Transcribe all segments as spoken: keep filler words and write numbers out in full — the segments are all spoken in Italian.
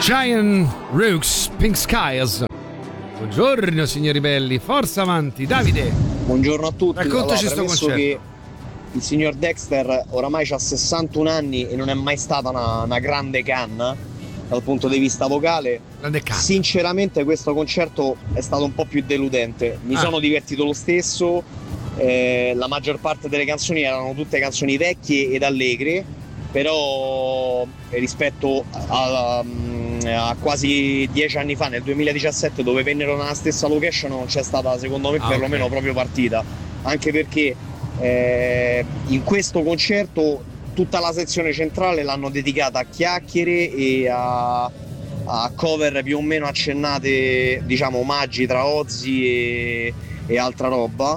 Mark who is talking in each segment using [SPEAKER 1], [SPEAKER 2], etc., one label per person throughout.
[SPEAKER 1] Giant Rooks, Pink Skies. Buongiorno signori belli, forza avanti. Davide,
[SPEAKER 2] buongiorno a tutti.
[SPEAKER 1] Raccontaci
[SPEAKER 2] allora,
[SPEAKER 1] sto concerto.
[SPEAKER 2] Che il signor Dexter oramai ha sessantuno anni e non è mai stata una, una grande canna dal punto di vista vocale. Sinceramente questo concerto è stato un po' più deludente. Mi ah. sono divertito lo stesso. Eh, la maggior parte delle canzoni erano tutte canzoni vecchie ed allegre, però rispetto a, a quasi dieci anni fa, nel duemiladiciassette, dove vennero nella stessa location, non c'è stata secondo me ah, perlomeno okay. proprio partita, anche perché eh, in questo concerto tutta la sezione centrale l'hanno dedicata a chiacchiere e a, a cover più o meno accennate, diciamo omaggi tra Ozzy e, e altra roba,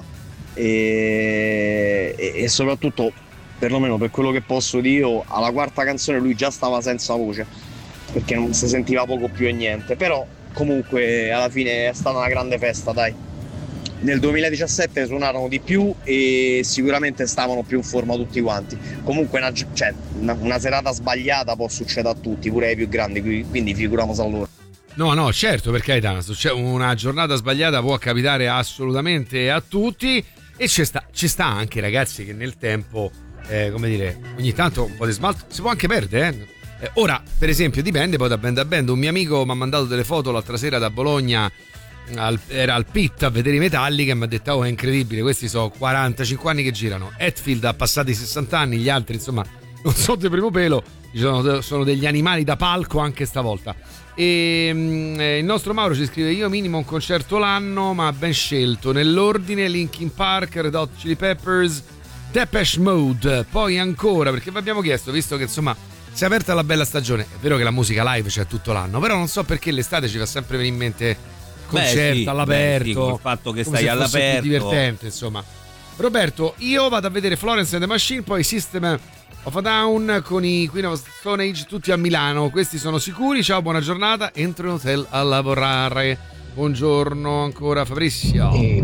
[SPEAKER 2] e, e, e soprattutto, perlomeno per quello che posso dire io, alla quarta canzone lui già stava senza voce perché non si sentiva poco più e niente, però comunque alla fine è stata una grande festa, dai. Nel duemiladiciassette suonarono di più e sicuramente stavano più in forma tutti quanti. Comunque una, cioè, una, una serata sbagliata può succedere a tutti, pure ai più grandi, quindi figuriamoci a loro.
[SPEAKER 1] No, no, certo, per carità, una giornata sbagliata può capitare assolutamente a tutti e ci sta, ci sta anche, ragazzi, che nel tempo, eh, come dire, ogni tanto un po' di smalto si può anche perdere, eh? Eh, ora, per esempio, dipende poi da band a band. Un mio amico mi ha mandato delle foto l'altra sera da Bologna, al, era al Pit a vedere i Metallica, e mi ha detto: oh, è incredibile, questi sono quarantacinque anni che girano. Hetfield ha passato i sessanta anni, gli altri insomma non so di primo pelo, sono, sono degli animali da palco anche stavolta. E eh, il nostro Mauro ci scrive: io minimo un concerto l'anno, ma ben scelto, nell'ordine Linkin Park, Red Hot Chili Peppers, Depeche Mode, poi ancora, perché vi abbiamo chiesto, visto che insomma si è aperta la bella stagione, è vero che la musica live c'è tutto l'anno, però non so perché l'estate ci fa sempre venire in mente concerto beh, sì, all'aperto, beh, sì, il
[SPEAKER 3] fatto che
[SPEAKER 1] come
[SPEAKER 3] stai
[SPEAKER 1] se
[SPEAKER 3] all'aperto,
[SPEAKER 1] più divertente, insomma. Roberto, io vado a vedere Florence and the Machine, poi System of a Down con i Queen of Stone Age, tutti a Milano, questi sono sicuri. Ciao, buona giornata, entro in hotel a lavorare. Buongiorno ancora Fabrizio.
[SPEAKER 4] eh,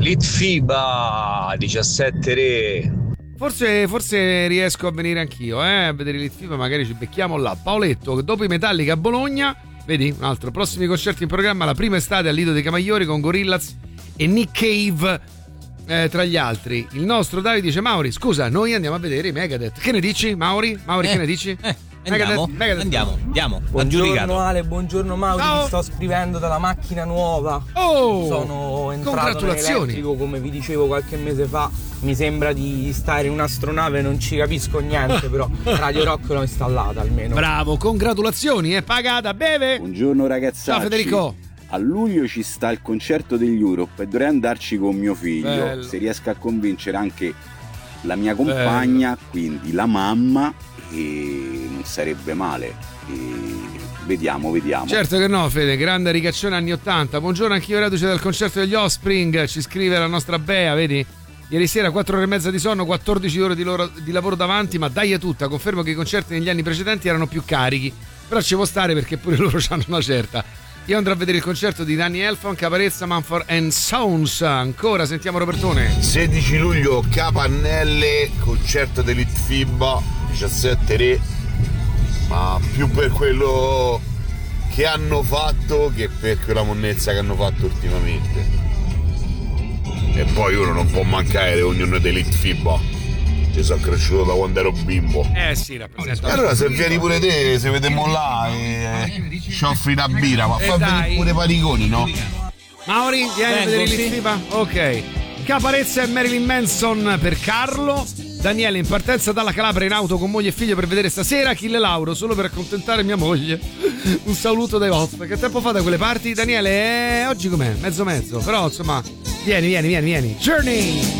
[SPEAKER 4] Litfiba diciassette re.
[SPEAKER 1] Forse, forse riesco a venire anch'io, eh, a vedere Litfiba, magari ci becchiamo là. Paoletto, dopo i Metallica a Bologna, vedi, un altro, prossimi concerti in programma, la prima estate al Lido dei Camaiori con Gorillaz e Nick Cave, eh, tra gli altri. Il nostro Davide dice: Mauri, scusa, noi andiamo a vedere i Megadeth. Che ne dici, Mauri? Mauri, eh, che ne dici?
[SPEAKER 3] Eh. Andiamo,
[SPEAKER 1] Megadeth, Megadeth.
[SPEAKER 3] andiamo, andiamo.
[SPEAKER 5] Buongiorno Ale, buongiorno Mauri,
[SPEAKER 1] Ciao.
[SPEAKER 5] Ti sto scrivendo dalla macchina nuova.
[SPEAKER 1] Oh,
[SPEAKER 5] sono entrato
[SPEAKER 1] congratulazioni.
[SPEAKER 5] nell'elettrico, come vi dicevo qualche mese fa. Mi sembra di stare in un'astronave, non ci capisco niente, però Radio Rock l'ho installata almeno.
[SPEAKER 1] Bravo, congratulazioni, è pagata, beve.
[SPEAKER 6] Buongiorno ragazzacci.
[SPEAKER 1] Ciao Federico.
[SPEAKER 6] A luglio ci sta il concerto degli Europe e dovrei andarci con mio figlio. Bello. Se riesco a convincere anche la mia compagna, bello, quindi la mamma, e non sarebbe male. E vediamo, vediamo.
[SPEAKER 1] Certo che no, Fede, grande ricaccione anni ottanta. Buongiorno, anch'io reduce dal concerto degli Offspring, ci scrive la nostra Bea, vedi? Ieri sera quattro ore e mezza di sonno, quattordici ore di, loro, di lavoro davanti, ma dai è tutta, confermo che i concerti negli anni precedenti erano più carichi, però ci può stare perché pure loro hanno una certa. Io andrò a vedere il concerto di Danny Elfman, Caparezza, Mumford and Sons. Ancora, sentiamo Robertone.
[SPEAKER 7] sedici luglio Capannelle, concerto di Litfiba, diciassette re, ma più per quello che hanno fatto che per quella monnezza che hanno fatto ultimamente. E poi uno non può mancare le riunioni di Litfiba. Ci sono cresciuto da quando ero bimbo.
[SPEAKER 1] Eh sì, rappresenta.
[SPEAKER 7] E allora se vieni pure te, se vediamo là e ci offri una birra, ma
[SPEAKER 1] eh
[SPEAKER 7] fai venire pure Parigoni, no?
[SPEAKER 1] Mauri, vieni a vedere
[SPEAKER 3] sì.
[SPEAKER 1] Litfiba? Ok. Caparezza e Marilyn Manson per Carlo. Daniele in partenza dalla Calabria in auto con moglie e figlio per vedere stasera Achille Lauro, solo per accontentare mia moglie. Un saluto dai vostri. Che tempo fa da quelle parti? Daniele, eh, oggi com'è? Mezzo mezzo. Però insomma, vieni, vieni, vieni, vieni. Journey!